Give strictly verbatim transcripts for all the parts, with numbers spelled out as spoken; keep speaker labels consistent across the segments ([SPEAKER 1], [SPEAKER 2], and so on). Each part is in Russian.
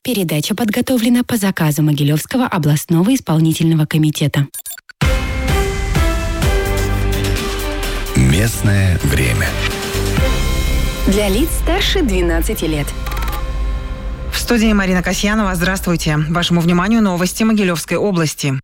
[SPEAKER 1] Передача подготовлена по заказу Могилевского областного исполнительного комитета.
[SPEAKER 2] Местное время.
[SPEAKER 1] Для лиц старше двенадцати лет.
[SPEAKER 3] В студии Марина Касьянова. Здравствуйте. Вашему вниманию новости Могилевской области.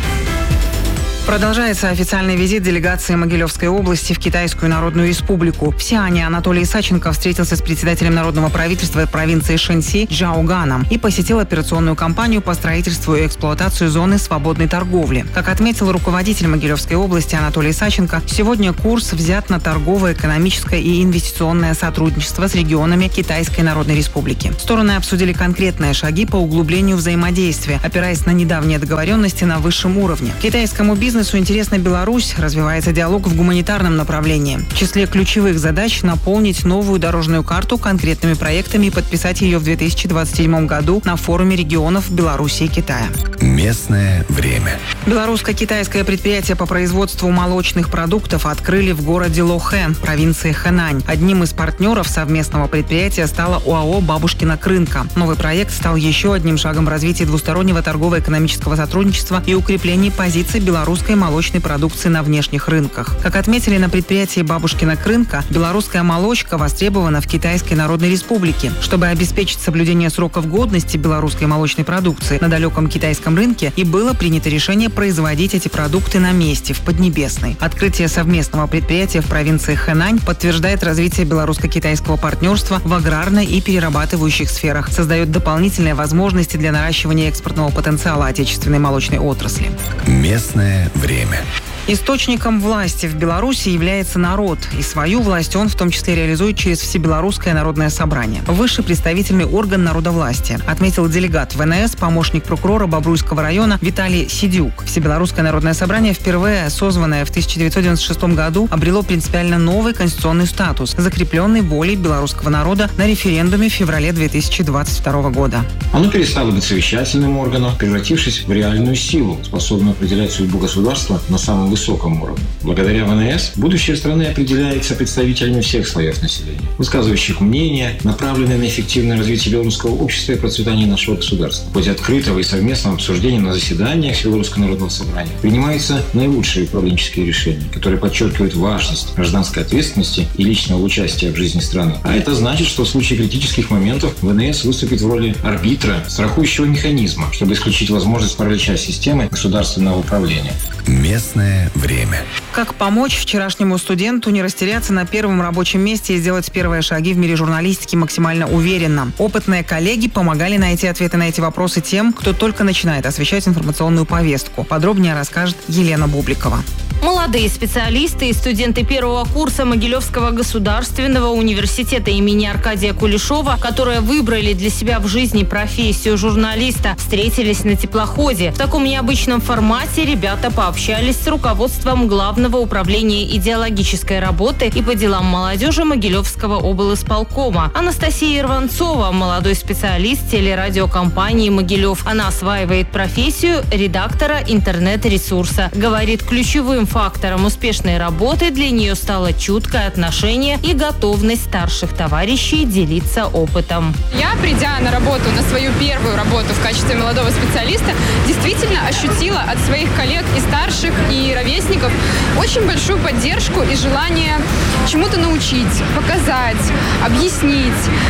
[SPEAKER 3] Продолжается официальный визит делегации Могилевской области в Китайскую Народную Республику. В Сиане Анатолий Исаченко встретился с председателем народного правительства провинции Шэньси Чжао Ганом и посетил операционную кампанию по строительству и эксплуатации зоны свободной торговли. Как отметил руководитель Могилевской области Анатолий Исаченко, сегодня курс взят на торговое, экономическое и инвестиционное сотрудничество с регионами Китайской Народной Республики. Стороны обсудили конкретные шаги по углублению взаимодействия, опираясь на недавние договоренности на высшем уровне. Китайскому бизнесу Бизнесу интересна Беларусь, развивается диалог в гуманитарном направлении. В числе ключевых задач – наполнить новую дорожную карту конкретными проектами и подписать ее в две тысячи двадцать седьмом году на форуме регионов Беларуси и Китая.
[SPEAKER 2] Местное время.
[SPEAKER 3] Белорусско-китайское предприятие по производству молочных продуктов открыли в городе Лохэ, провинции Хэнань. Одним из партнеров совместного предприятия стала ОАО «Бабушкина Крынка». Новый проект стал еще одним шагом в развитии двустороннего торгово-экономического сотрудничества и укреплении позиций белорусской молочной продукции на внешних рынках. Как отметили на предприятии «Бабушкина Крынка», белорусская молочка востребована в Китайской Народной Республике. Чтобы обеспечить соблюдение сроков годности белорусской молочной продукции на далеком китайском рынке, и было принято решение производить эти продукты на месте, в Поднебесной. Открытие совместного предприятия в провинции Хэнань подтверждает развитие белорусско-китайского партнерства в аграрной и перерабатывающих сферах, создает дополнительные возможности для наращивания экспортного потенциала отечественной молочной отрасли.
[SPEAKER 2] Местное время.
[SPEAKER 3] Источником власти в Беларуси является народ, и свою власть он в том числе реализует через Всебелорусское народное собрание. Высший представительный орган народовластия, отметил делегат ВНС, помощник прокурора Бобруйского района Виталий Сидюк. Всебелорусское народное собрание, впервые созванное в тысяча девятьсот девяносто шестом году, обрело принципиально новый конституционный статус, закрепленный волей белорусского народа на референдуме в феврале две тысячи двадцать второго года.
[SPEAKER 4] Оно перестало быть совещательным органом, превратившись в реальную силу, способную определять судьбу государства на самом высоком уровне. Благодаря ВНС будущее страны определяется представителями всех слоев населения, высказывающих мнения, направленные на эффективное развитие белорусского общества и процветание нашего государства. В ходе открытого и совместного обсуждения на заседаниях Белорусского народного собрания принимаются наилучшие управленческие решения, которые подчеркивают важность гражданской ответственности и личного участия в жизни страны. А это значит, что в случае критических моментов ВНС выступит в роли арбитра, страхующего механизма, чтобы исключить возможность паралича системы государственного управления.
[SPEAKER 2] Местное время.
[SPEAKER 3] Как помочь вчерашнему студенту не растеряться на первом рабочем месте и сделать первые шаги в мире журналистики максимально уверенно? Опытные коллеги помогали найти ответы на эти вопросы тем, кто только начинает освещать информационную повестку. Подробнее расскажет Елена Бубликова.
[SPEAKER 5] Молодые специалисты и студенты первого курса Могилевского государственного университета имени Аркадия Кулешова, которые выбрали для себя в жизни профессию журналиста, встретились на теплоходе. В таком необычном формате ребята пообщались с руководством Главного управления идеологической работы и по делам молодежи Могилевского облисполкома. Анастасия Ирванцова, молодой специалист телерадиокомпании «Могилев». Она осваивает профессию редактора интернет-ресурса. Говорит, ключевым фактором успешной работы для нее стало чуткое отношение и готовность старших товарищей делиться опытом.
[SPEAKER 6] Я, придя на работу, на свою первую работу в качестве молодого специалиста, действительно ощутила от своих коллег и старших, и ровесников очень большую поддержку и желание чему-то научить, показать, объяснить.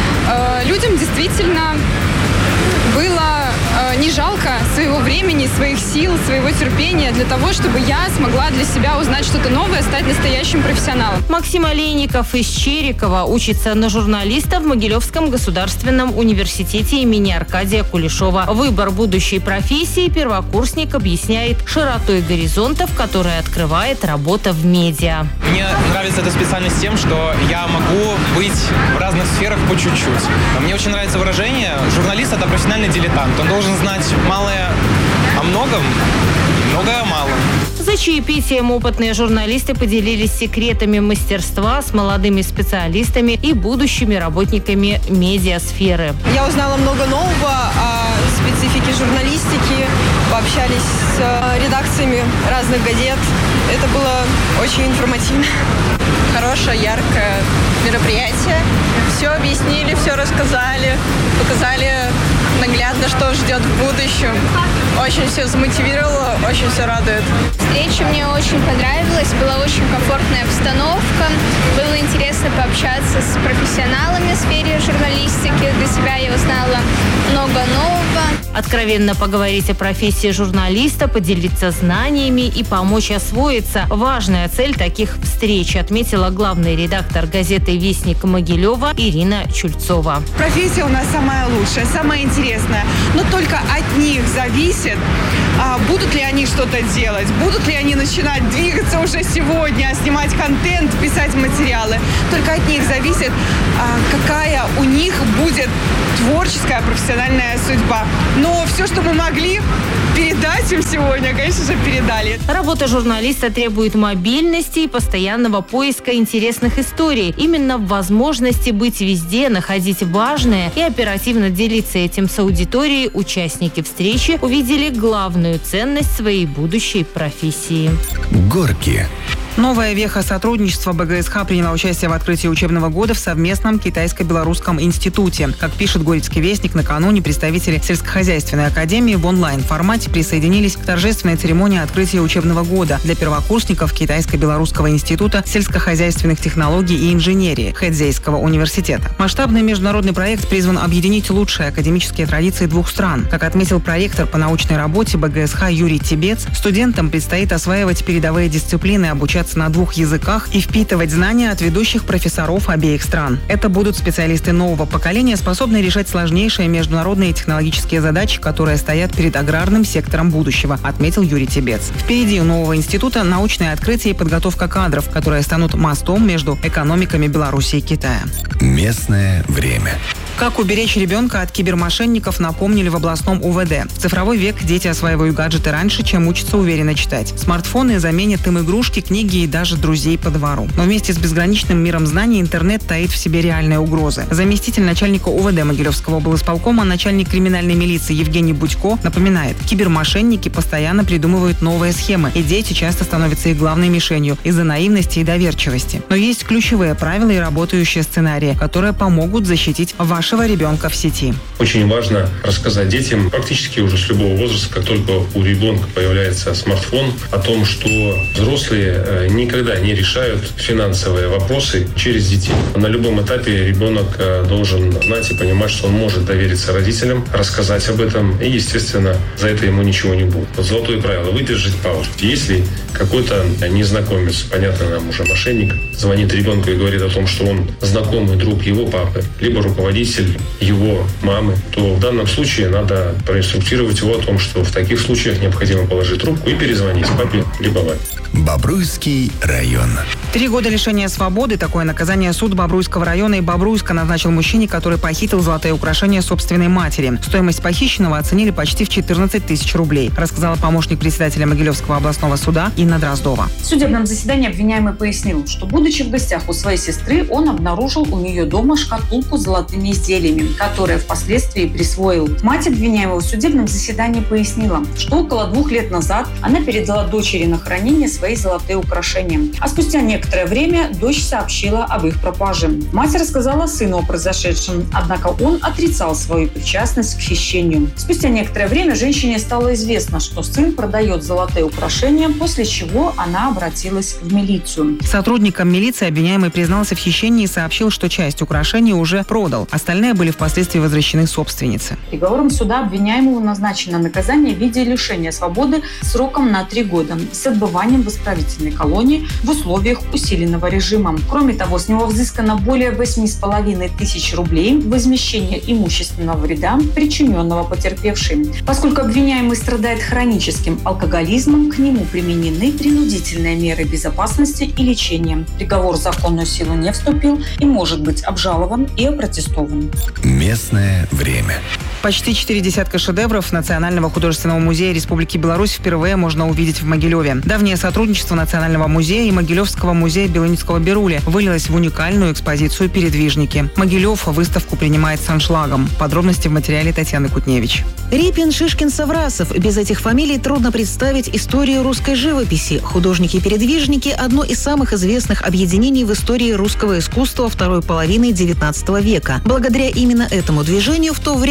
[SPEAKER 6] Людям действительно было не жалко своего времени, своих сил, своего терпения для того, чтобы я смогла для себя узнать что-то новое, стать настоящим профессионалом.
[SPEAKER 5] Максим Олейников из Черикова учится на журналиста в Могилевском государственном университете имени Аркадия Кулешова. Выбор будущей профессии первокурсник объясняет широтой горизонтов, которые открывает работа в медиа.
[SPEAKER 7] Мне нравится эта специальность тем, что я могу быть в разных сферах по чуть-чуть. Мне очень нравится выражение: журналист – это профессиональный дилетант. Он должен знать малое о многом, многое о малом.
[SPEAKER 5] За чаепитием опытные журналисты поделились секретами мастерства с молодыми специалистами и будущими работниками медиасферы.
[SPEAKER 8] Я узнала много нового о специфике журналистики, пообщались с редакциями разных газет. Это было очень информативно.
[SPEAKER 9] Хорошее, яркое мероприятие. Все объяснили, все рассказали, показали наглядно, непонятно, что ждет в будущем. Очень все замотивировало, очень все радует.
[SPEAKER 10] Встреча мне очень понравилась, была очень комфортная обстановка. Было интересно пообщаться с профессионалами в сфере журналистики. Для себя я узнала много нового.
[SPEAKER 5] Откровенно поговорить о профессии журналиста, поделиться знаниями и помочь освоиться – важная цель таких встреч, отметила главный редактор газеты «Вестник» Могилева Ирина Чульцова.
[SPEAKER 11] Профессия у нас самая лучшая, самая интересная, но только от них зависит, а, будут ли они что-то делать, будут ли они начинать двигаться уже сегодня, снимать контент, писать материалы. Только от них зависит, а, какая у них будет творческая, профессиональная судьба. Но все, что мы могли передать им сегодня, конечно же, передали.
[SPEAKER 5] Работа журналиста требует мобильности и постоянного поиска интересных историй. Именно в возможности быть везде, находить важное и оперативно делиться этим с аудиторией участники встречи увидели главную ценность своей будущей профессии.
[SPEAKER 2] Горки.
[SPEAKER 3] Новая веха сотрудничества БГСХ приняла участие в открытии учебного года в совместном китайско-белорусском институте. Как пишет Горецкий вестник, накануне представители сельскохозяйственной академии в онлайн-формате присоединились к торжественной церемонии открытия учебного года для первокурсников Китайско-белорусского института сельскохозяйственных технологий и инженерии Хэцзейского университета. Масштабный международный проект призван объединить лучшие академические традиции двух стран. Как отметил проректор по научной работе БГСХ Юрий Тибец, студентам предстоит осваивать передовые дисциплины, обучаться на двух языках и впитывать знания от ведущих профессоров обеих стран. Это будут специалисты нового поколения, способные решать сложнейшие международные технологические задачи, которые стоят перед аграрным сектором будущего, отметил Юрий Тибец. Впереди у нового института научное открытие и подготовка кадров, которые станут мостом между экономиками Беларуси и Китая.
[SPEAKER 2] Местное время.
[SPEAKER 3] Как уберечь ребенка от кибермошенников, напомнили в областном УВД. В цифровой век дети осваивают гаджеты раньше, чем учатся уверенно читать. Смартфоны заменят им игрушки, книги и даже друзей по двору. Но вместе с безграничным миром знаний интернет таит в себе реальные угрозы. Заместитель начальника УВД Могилевского облисполкома, начальник криминальной милиции Евгений Будько напоминает, кибермошенники постоянно придумывают новые схемы, и дети часто становятся их главной мишенью из-за наивности и доверчивости. Но есть ключевые правила и работающие сценарии, которые помогут защитить ваш вашего ребенка в сети.
[SPEAKER 12] Очень важно рассказать детям практически уже с любого возраста, как только у ребенка появляется смартфон, о том, что взрослые никогда не решают финансовые вопросы через детей. На любом этапе ребенок должен знать и понимать, что он может довериться родителям, рассказать об этом, и, естественно, за это ему ничего не будет. Вот золотое правило – выдержать паузу. Если какой-то незнакомец, понятно нам уже мошенник, звонит ребенку и говорит о том, что он знакомый друг его папы, либо руководитель его мамы, то в данном случае надо проинструктировать его о том, что в таких случаях необходимо положить трубку и перезвонить папе либо маме.
[SPEAKER 2] Бобруйский район.
[SPEAKER 3] Три года лишения свободы. Такое наказание суд Бобруйского района и Бобруйска назначил мужчине, который похитил золотые украшения собственной матери. Стоимость похищенного оценили почти в четырнадцать тысяч рублей, рассказала помощник председателя Могилевского областного суда Инна Дроздова.
[SPEAKER 13] В судебном заседании обвиняемый пояснил, что, будучи в гостях у своей сестры, он обнаружил у нее дома шкатулку с золотыми изделиями, которые впоследствии присвоил. Мать обвиняемого в судебном заседании пояснила, что около двух лет назад она передала дочери на хранение свои золотые украшения. А спустя некоторое время дочь сообщила об их пропаже. Мать рассказала сыну о произошедшем, однако он отрицал свою причастность к хищению. Спустя некоторое время женщине стало известно, что сын продает золотые украшения, после чего она обратилась в милицию.
[SPEAKER 3] Сотрудникам милиции обвиняемый признался в хищении и сообщил, что часть украшений уже продал. Остальные были впоследствии возвращены собственнице.
[SPEAKER 13] Приговором суда обвиняемому назначено наказание в виде лишения свободы сроком на три года с отбыванием в исправительной колонии в условиях усиленного режима. Кроме того, с него взыскано более восьми с половиной тысяч рублей возмещение имущественного вреда, причиненного потерпевшим. Поскольку обвиняемый страдает хроническим алкоголизмом, к нему применены принудительные меры безопасности и лечения. Приговор в законную силу не вступил и может быть обжалован и опротестован.
[SPEAKER 2] Местное время.
[SPEAKER 3] Почти четыре десятка шедевров Национального художественного музея Республики Беларусь впервые можно увидеть в Могилеве. Давнее сотрудничество Национального музея и Могилевского музея Белоницкого Бирули вылилось в уникальную экспозицию «Передвижники». Могилев выставку принимает с аншлагом. Подробности в материале Татьяны Кутневич.
[SPEAKER 14] Репин, Шишкин, Саврасов. Без этих фамилий трудно представить историю русской живописи. Художники-передвижники – одно из самых известных объединений в истории русского искусства второй половины девятнадцатого века. Благодаря именно этому движению в то время не только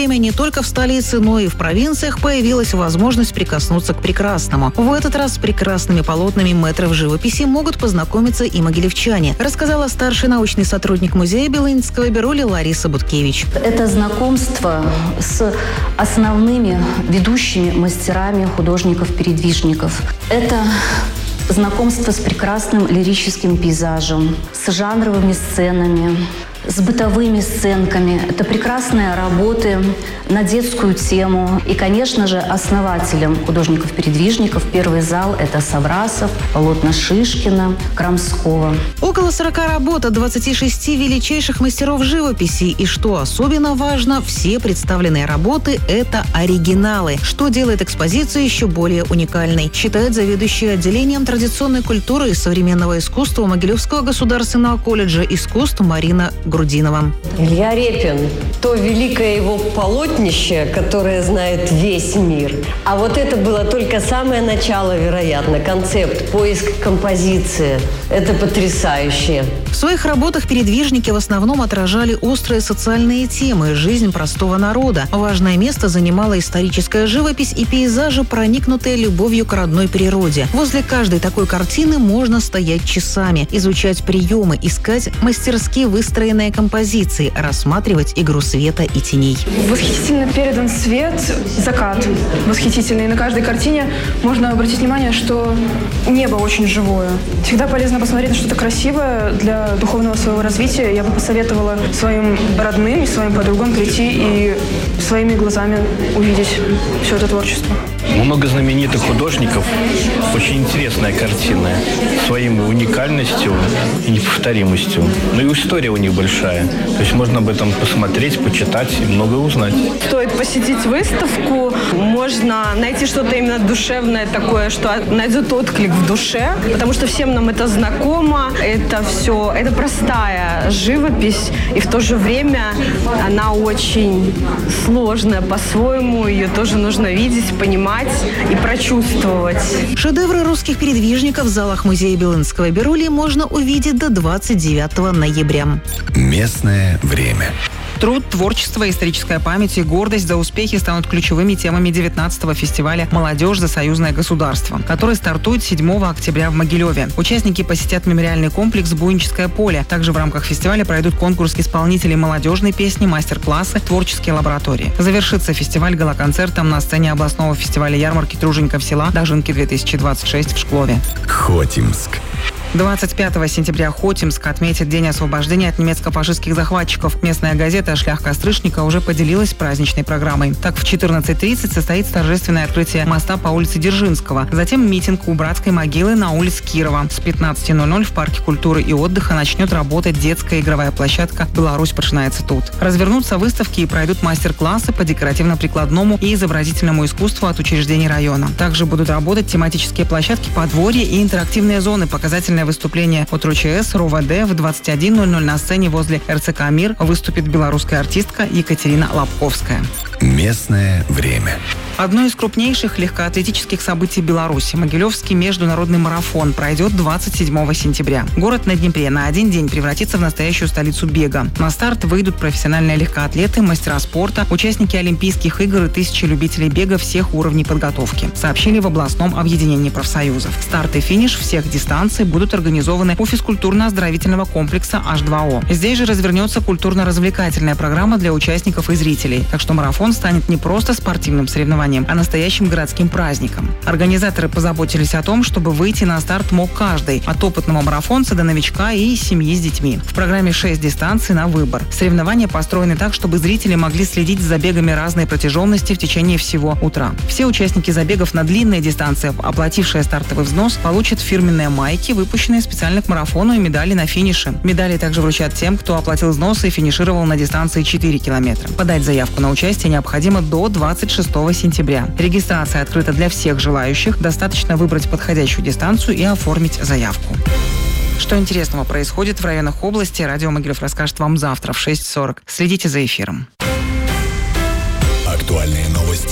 [SPEAKER 14] только в столице, но и в провинциях появилась возможность прикоснуться к прекрасному. В этот раз с прекрасными полотнами мэтров живописи могут познакомиться и могилевчане, рассказала старший научный сотрудник музея Белынинского бюро Лариса Буткевич.
[SPEAKER 15] Это знакомство с основными ведущими мастерами художников-передвижников. Это знакомство с прекрасным лирическим пейзажем, с жанровыми сценами, с бытовыми сценками. Это прекрасные работы на детскую тему. И, конечно же, основателем художников-передвижников первый зал – это Саврасов, полотна Шишкина, Крамского.
[SPEAKER 14] Около сорока работ от двадцати шести величайших мастеров живописи. И что особенно важно, все представленные работы – это оригиналы, что делает экспозицию еще более уникальной, считает заведующая отделением традиционной культуры и современного искусства Могилевского государственного колледжа искусств Марина Грудинова.
[SPEAKER 16] Илья Репин – то великое его полотнище, которое знает весь мир. А вот это было только самое начало, вероятно, концепт, поиск композиции. Это потрясающе.
[SPEAKER 14] В своих работах передвижники в основном отражали острые социальные темы, жизнь простого народа. Важное место занимала историческая живопись и пейзажи, проникнутые любовью к родной природе. Возле каждой такой картины можно стоять часами, изучать приемы, искать мастерски выстроенные композиции, рассматривать игру света и теней.
[SPEAKER 17] Восхитительно передан свет, закат восхитительный. На каждой картине можно обратить внимание, что небо очень живое. Всегда полезно посмотреть на что-то красивое для духовного своего развития. Я бы посоветовала своим родным и своим подругам прийти и своими глазами увидеть все это творчество.
[SPEAKER 18] Много знаменитых художников. Очень интересная картина. Своей уникальностью и неповторимостью. Ну и история у них большая. То есть можно об этом посмотреть, почитать и многое узнать.
[SPEAKER 19] Стоит посетить выставку. Можно найти что-то именно душевное такое, что найдет отклик в душе. Потому что всем нам это знакомо. Это все, это простая живопись. И в то же время она очень сложная по-своему. Ее тоже нужно видеть, понимать и прочувствовать.
[SPEAKER 14] Шедевры русских передвижников в залах музея Белынского Берули можно увидеть до двадцать девятого ноября.
[SPEAKER 2] Местное время.
[SPEAKER 3] Труд, творчество, историческая память и гордость за успехи станут ключевыми темами девятнадцатого фестиваля «Молодежь за союзное государство», который стартует седьмого октября в Могилеве. Участники посетят мемориальный комплекс «Буйническое поле». Также в рамках фестиваля пройдут конкурс исполнителей молодежной песни, мастер-классы, творческие лаборатории. Завершится фестиваль гала-концертом на сцене областного фестиваля ярмарки тружеников села «Дожинки-две тысячи двадцать шесть» в Шклове.
[SPEAKER 2] Хотимск.
[SPEAKER 3] двадцать пятого сентября Хотимск отметит День освобождения от немецко-фашистских захватчиков. Местная газета «Шлях Кострышника» уже поделилась праздничной программой. Так, в четырнадцать тридцать состоится торжественное открытие моста по улице Дзержинского. Затем митинг у братской могилы на улице Кирова. С пятнадцати ноль-ноль в Парке культуры и отдыха начнет работать детская игровая площадка «Беларусь починается тут». Развернутся выставки и пройдут мастер-классы по декоративно-прикладному и изобразительному искусству от учреждений района. Также будут работать тематические площадки, подворья и интерактивные зоны, показательные выступление от РОЧС, РОВД. В двадцать один ноль-ноль на сцене возле РЦК «Мир» выступит белорусская артистка Екатерина Лобковская.
[SPEAKER 2] Местное время.
[SPEAKER 3] Одно из крупнейших легкоатлетических событий Беларуси – Могилевский международный марафон пройдет двадцать седьмого сентября. Город на Днепре на один день превратится в настоящую столицу бега. На старт выйдут профессиональные легкоатлеты, мастера спорта, участники Олимпийских игр и тысячи любителей бега всех уровней подготовки, сообщили в областном объединении профсоюзов. Старт и финиш всех дистанций будут организованы у физкультурно-оздоровительного комплекса эйч два о. Здесь же развернется культурно-развлекательная программа для участников и зрителей. Так что марафон станет не просто спортивным соревнованием, а настоящим городским праздником. Организаторы позаботились о том, чтобы выйти на старт мог каждый, от опытного марафонца до новичка и семьи с детьми. В программе шесть дистанций на выбор. Соревнования построены так, чтобы зрители могли следить за забегами разной протяженности в течение всего утра. Все участники забегов на длинные дистанции, оплатившие стартовый взнос, получат фирменные майки, выпущенные специально к марафону, и медали на финише. Медали также вручат тем, кто оплатил взнос и финишировал на дистанции четыре километра. Подать заявку на участие необходимо до двадцать шестого сентября. Регистрация открыта для всех желающих. Достаточно выбрать подходящую дистанцию и оформить заявку. Что интересного происходит в районах области, радио Могилев расскажет вам завтра в шесть сорок. Следите за эфиром.
[SPEAKER 2] Актуальные новости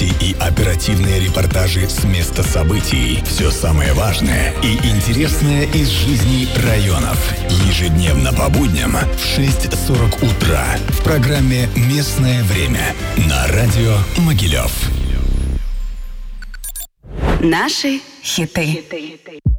[SPEAKER 2] новости и оперативные репортажи с места событий. Все самое важное и интересное из жизни районов. Ежедневно по будням в шесть сорок утра в программе «Местное время» на радио «Могилев».
[SPEAKER 20] Наши хиты.